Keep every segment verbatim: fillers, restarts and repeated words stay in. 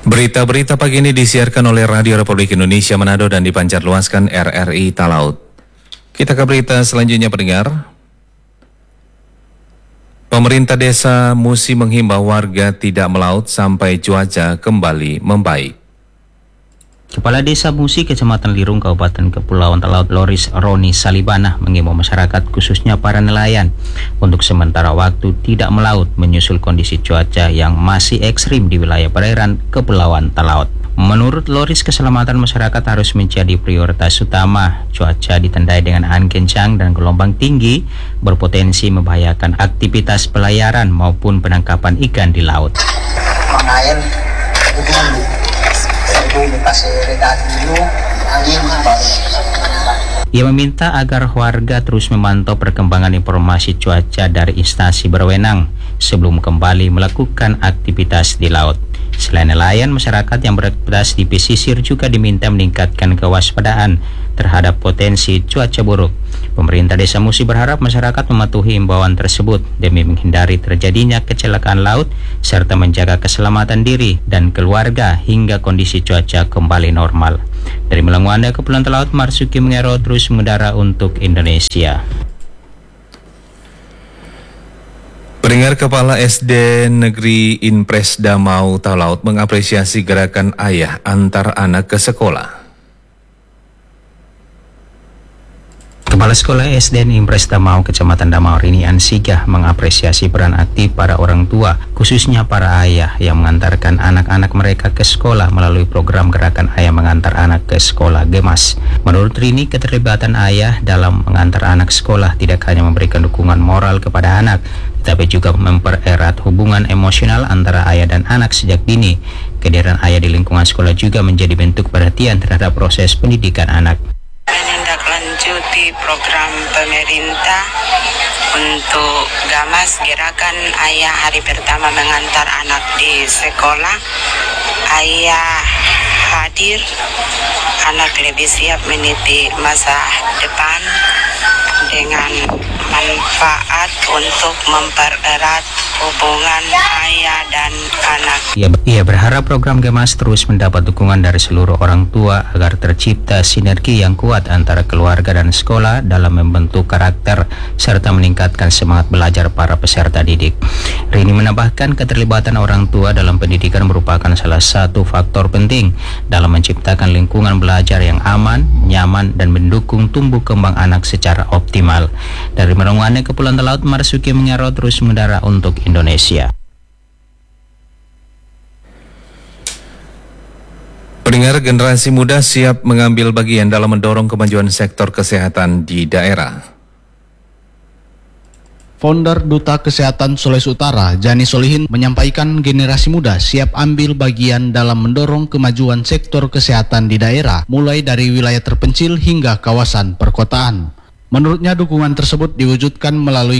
Berita-berita pagi ini disiarkan oleh Radio Republik Indonesia Manado dan dipancarluaskan R R I Talaut. Kita ke berita selanjutnya, pendengar. Pemerintah Desa Musi menghimbau warga tidak melaut sampai cuaca kembali membaik. Kepala Desa Musi, Kecamatan Lirung, Kabupaten Kepulauan Talaut, Loris Roni Salibana mengimbau masyarakat khususnya para nelayan untuk sementara waktu tidak melaut menyusul kondisi cuaca yang masih ekstrim di wilayah perairan Kepulauan Talaut. Menurut Loris, keselamatan masyarakat harus menjadi prioritas utama. Cuaca ditandai dengan angin kencang dan gelombang tinggi berpotensi membahayakan aktivitas pelayaran maupun penangkapan ikan di laut. Mengair dulu, dulu pas dulu angin baru. Ia meminta agar warga terus memantau perkembangan informasi cuaca dari instansi berwenang sebelum kembali melakukan aktivitas di laut. Selain nelayan, masyarakat yang beraktivitas di pesisir juga diminta meningkatkan kewaspadaan terhadap potensi cuaca buruk. Pemerintah Desa Musi berharap masyarakat mematuhi imbauan tersebut demi menghindari terjadinya kecelakaan laut serta menjaga keselamatan diri dan keluarga hingga kondisi cuaca kembali normal. Dari Melangwanda, Kepulauan Talaut, Marsuki Mengero terus mengudara untuk Indonesia. Pendengar, Kepala S D Negeri Impres Damau Talaut mengapresiasi gerakan ayah antar anak ke sekolah. Kepala Sekolah S D N Impres Damau, Kecamatan Damau, Rini Ansigah mengapresiasi peran aktif para orang tua, khususnya para ayah yang mengantarkan anak-anak mereka ke sekolah melalui program Gerakan Ayah Mengantar Anak ke Sekolah Gemas. Menurut Rini, keterlibatan ayah dalam mengantar anak sekolah tidak hanya memberikan dukungan moral kepada anak, tetapi juga mempererat hubungan emosional antara ayah dan anak sejak dini. Kehadiran ayah di lingkungan sekolah juga menjadi bentuk perhatian terhadap proses pendidikan anak. Menindaklanjuti program pemerintah untuk Gamas, Gerakan Ayah Hari Pertama Mengantar Anak di Sekolah. Ayah hadir, anak lebih siap meniti masa depan dengan manfaat untuk mempererat hubungan ayah dan anak. Ia, ia berharap program Gemas terus mendapat dukungan dari seluruh orang tua agar tercipta sinergi yang kuat antara keluarga dan sekolah dalam membentuk karakter serta meningkatkan semangat belajar para peserta didik. Rini menambahkan keterlibatan orang tua dalam pendidikan merupakan salah satu faktor penting dalam menciptakan lingkungan belajar yang aman, nyaman, dan mendukung tumbuh kembang anak secara optimal. Dari Merongwane, Kepulauan Talaut, Marsuki Mengero terus mengudara untuk Indonesia. Pendengar, generasi muda siap mengambil bagian dalam mendorong kemajuan sektor kesehatan di daerah. Founder Duta Kesehatan Sulawesi Utara, Jani Solihin, menyampaikan generasi muda siap ambil bagian dalam mendorong kemajuan sektor kesehatan di daerah, mulai dari wilayah terpencil hingga kawasan perkotaan. Menurutnya, dukungan tersebut diwujudkan melalui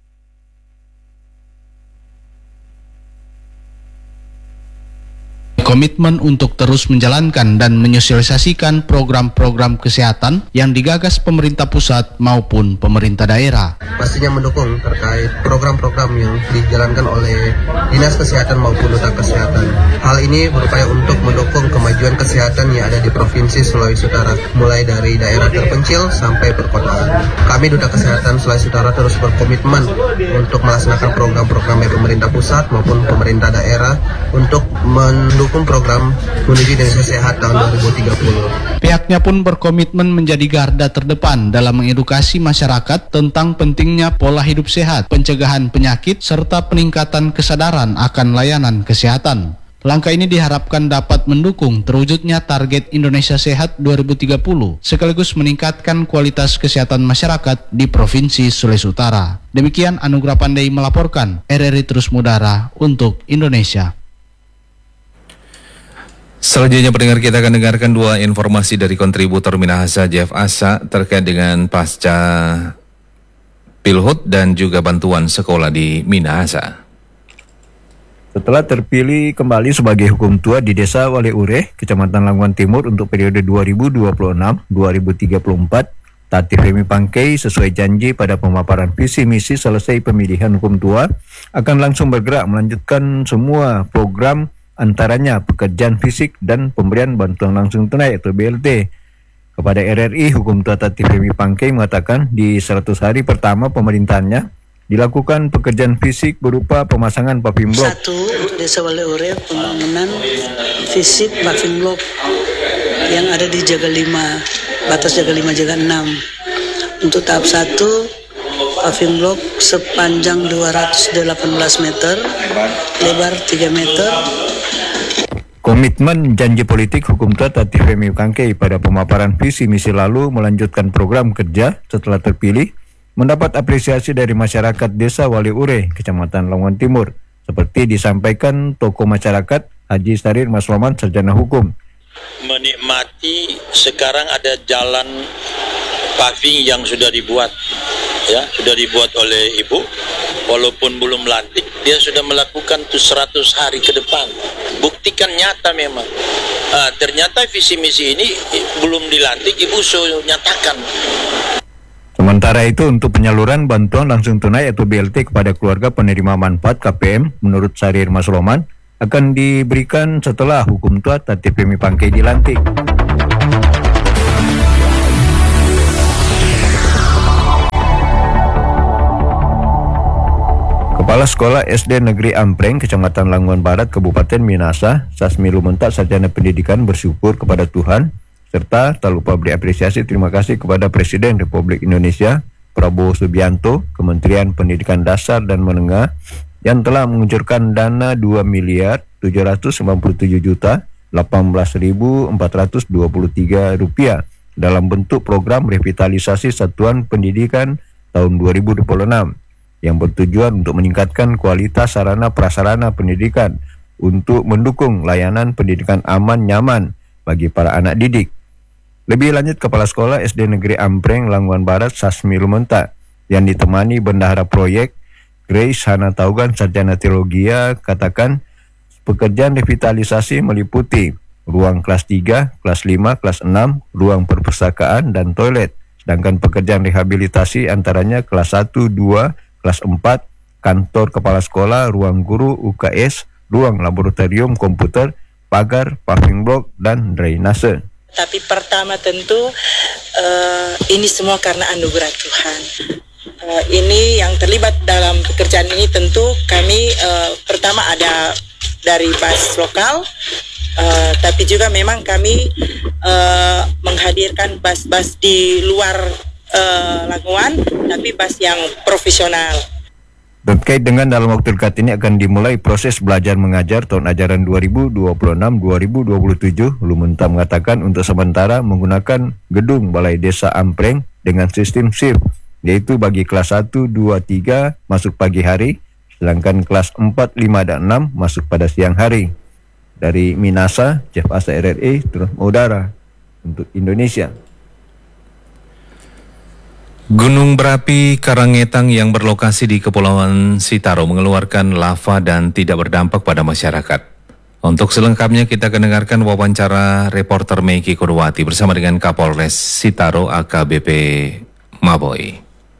komitmen untuk terus menjalankan dan menyosialisasikan program-program kesehatan yang digagas pemerintah pusat maupun pemerintah daerah. Pastinya mendukung terkait program-program yang dijalankan oleh Dinas Kesehatan maupun Duta Kesehatan. Hal ini berupaya untuk mendukung kemajuan kesehatan yang ada di Provinsi Sulawesi Utara, mulai dari daerah terpencil sampai perkotaan. Kami Duta Kesehatan Sulawesi Utara terus berkomitmen untuk melaksanakan program-program dari pemerintah pusat maupun pemerintah daerah untuk mendukung program menuju Indonesia Sehat tahun dua ribu tiga puluh. Pihaknya pun berkomitmen menjadi garda terdepan dalam mengedukasi masyarakat tentang pentingnya pola hidup sehat, pencegahan penyakit, serta peningkatan kesadaran akan layanan kesehatan. Langkah ini diharapkan dapat mendukung terwujudnya target Indonesia Sehat dua ribu tiga puluh, sekaligus meningkatkan kualitas kesehatan masyarakat di Provinsi Sulawesi Utara. Demikian Anugrah Pandai melaporkan, R R I terus mengudara untuk Indonesia. Selanjutnya, pendengar, kita akan dengarkan dua informasi dari kontributor Minahasa Jeff Asa terkait dengan pasca Pilhut dan juga bantuan sekolah di Minahasa. Setelah terpilih kembali sebagai hukum tua di Desa Waleure, Kecamatan Lamongan Timur untuk periode dua ribu dua puluh enam sampai dua ribu tiga puluh empat, Tati Femi Pangkei sesuai janji pada pemaparan visi misi selesai pemilihan hukum tua akan langsung bergerak melanjutkan semua program antaranya pekerjaan fisik dan pemberian bantuan langsung tunai atau B L T. Kepada R R I, Hukum Tua Tati Femi Pangkei mengatakan di seratus hari pertama pemerintahannya dilakukan pekerjaan fisik berupa pemasangan paving block. Satu, untuk Desa Waleure pembangunan fisik paving block yang ada di Jaga lima, batas Jaga lima, Jaga enam. Untuk tahap satu, paving block sepanjang dua ratus delapan belas meter, lebar tiga meter. Komitmen janji politik Hukum Tua Tati Femi Pangkei pada pemaparan visi misi lalu melanjutkan program kerja setelah terpilih mendapat apresiasi dari masyarakat Desa Waleure, Kecamatan Lamongan Timur, seperti disampaikan tokoh masyarakat Haji Sarir Masloman, sarjana hukum. Menikmati sekarang ada jalan paving yang sudah dibuat, ya sudah dibuat oleh ibu, walaupun belum lantik, dia sudah melakukan tuh seratus hari ke depan. Buktikan nyata memang. Ah, ternyata visi misi ini belum dilantik, ibu sudah nyatakan. Sementara itu untuk penyaluran bantuan langsung tunai atau B L T kepada keluarga penerima manfaat K P M, menurut Sarir Masloman, akan diberikan setelah Hukum Tua Tati Femi Pangkei dilantik. Kepala Sekolah S D Negeri Ampreng, Kecamatan Lamongan Barat, Kabupaten Minasa, Sasmi Lumentak, sarjana pendidikan, bersyukur kepada Tuhan serta tak lupa beri apresiasi terima kasih kepada Presiden Republik Indonesia Prabowo Subianto, Kementerian Pendidikan Dasar dan Menengah yang telah mengucurkan dana dua miliar tujuh ratus sembilan puluh tujuh juta delapan belas ribu empat ratus dua puluh tiga rupiah dalam bentuk program revitalisasi satuan pendidikan tahun dua ribu dua puluh enam yang bertujuan untuk meningkatkan kualitas sarana prasarana pendidikan untuk mendukung layanan pendidikan aman nyaman bagi para anak didik. Lebih lanjut, Kepala Sekolah S D Negeri Ampreng, Lamongan Barat, Sasmi Lumentak, yang ditemani bendahara proyek Grace Hana Taugan, sarjana teologi, katakan pekerjaan revitalisasi meliputi ruang kelas tiga, kelas lima, kelas enam, ruang perpustakaan, dan toilet. Sedangkan pekerjaan rehabilitasi antaranya kelas satu, dua, kelas empat, kantor kepala sekolah, ruang guru, U K S, ruang laboratorium komputer, pagar, paving block, dan drainase. Tapi pertama tentu uh, ini semua karena anugerah Tuhan. Uh, ini yang terlibat dalam pekerjaan ini tentu kami uh, pertama ada dari bas lokal, uh, tapi juga memang kami uh, menghadirkan bas-bas di luar uh, Lamongan, tapi bas yang profesional. Terkait dengan dalam waktu dekat ini akan dimulai proses belajar mengajar tahun ajaran dua ribu dua puluh enam dua ribu dua puluh tujuh, Lumentak mengatakan untuk sementara menggunakan gedung Balai Desa Ampreng dengan sistem shift, yaitu bagi kelas satu, dua, tiga masuk pagi hari, sedangkan kelas empat, lima, dan enam masuk pada siang hari. Dari Minasa, Jeff Asa R R I, terus udara untuk Indonesia. Gunung berapi Karangetang yang berlokasi di Kepulauan Sitaro mengeluarkan lava dan tidak berdampak pada masyarakat. Untuk selengkapnya kita akan dengarkan wawancara reporter Meiki Kurwati bersama dengan Kapolres Sitaro A K B P Maboy.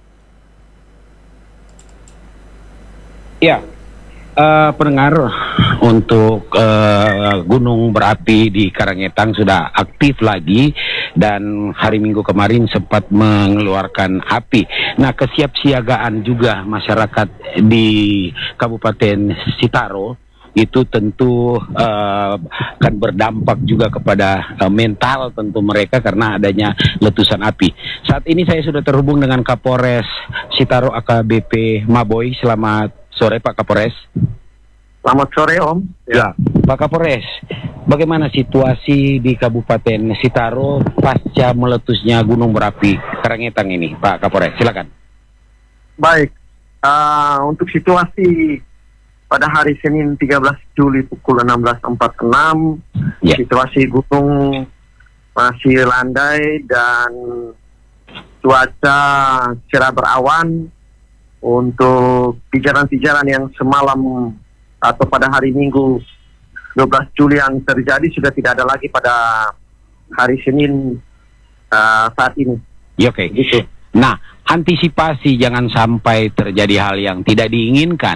Ya, uh, pendengar, untuk uh, gunung berapi di Karangetang sudah aktif lagi dan hari Minggu kemarin sempat mengeluarkan api. Nah, kesiapsiagaan juga masyarakat di Kabupaten Sitaro itu tentu uh, akan berdampak juga kepada uh, mental tentu mereka karena adanya letusan api. Saat ini saya sudah terhubung dengan Kapolres Sitaro A K B P Maboy. Selamat sore Pak Kapolres. Selamat sore Om. Ya, Pak Kapolres, bagaimana situasi di Kabupaten Sitaro pasca meletusnya gunung berapi Karangetang ini, Pak Kapolres? Silakan. Baik, uh, untuk situasi pada hari Senin tiga belas Juli pukul enam belas empat puluh enam, ya. Situasi gunung masih landai dan cuaca cerah berawan. Untuk pijaran-pijaran yang semalam atau pada hari Minggu dua belas Juli yang terjadi sudah tidak ada lagi pada hari Senin uh, saat ini. Ya, oke. Okay. Gitu. Nah, antisipasi jangan sampai terjadi hal yang tidak diinginkan.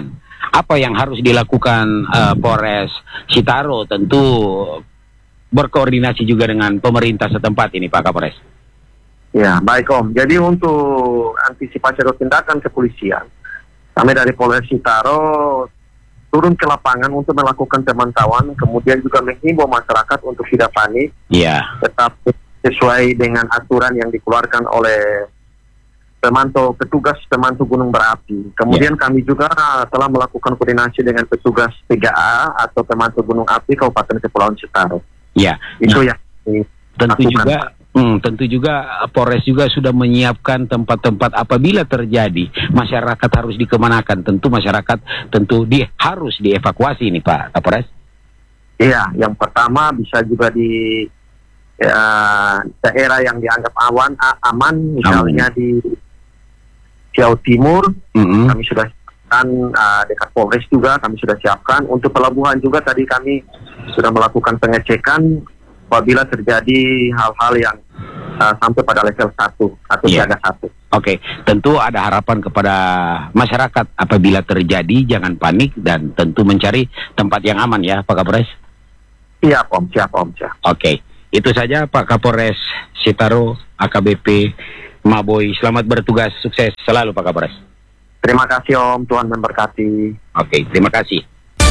apa yang harus dilakukan uh, Polres Sitaro? Tentu berkoordinasi juga dengan pemerintah setempat ini, Pak Kapolres. Ya, baik Om. Jadi untuk antisipasi atau tindakan kepolisian, kami dari Polres Sitaro turun ke lapangan untuk melakukan pemantauan, kemudian juga menghimbau masyarakat untuk tidak panik, ya, tetap sesuai dengan aturan yang dikeluarkan oleh pemantau petugas pemantau gunung berapi. Kemudian ya. Kami juga telah melakukan koordinasi dengan petugas tiga A atau pemantau gunung api Kabupaten Kepulauan Sitaro. Ya, itu nah, yang tentu lakukan. juga. Hmm, tentu juga Polres juga sudah menyiapkan tempat-tempat apabila terjadi masyarakat harus dikemanakan. Tentu masyarakat tentu di, harus dievakuasi ini, Pak Kapolres. Iya, yang pertama bisa juga di ya, daerah yang dianggap awan a, aman, misalnya aman. Di Jawa Timur, mm-hmm. kami sudah siapkan uh, dekat Polres juga kami sudah siapkan. Untuk pelabuhan juga tadi kami sudah melakukan pengecekan. Apabila terjadi hal-hal yang uh, sampai pada level satu atau yeah. siaga satu. Oke, okay. Tentu ada harapan kepada masyarakat apabila terjadi jangan panik dan tentu mencari tempat yang aman ya, Pak Kapolres. Siap Om, siap Om, siap. Oke, okay. Itu saja Pak Kapolres Sitaro A K B P Maboy. Selamat bertugas, sukses selalu Pak Kapolres. Terima kasih Om, Tuhan memberkati. Oke, okay. Terima kasih.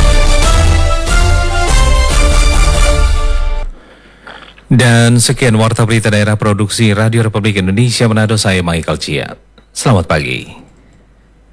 Dan sekian Warta Berita Daerah Produksi Radio Republik Indonesia Manado, saya Michael Cia. Selamat pagi.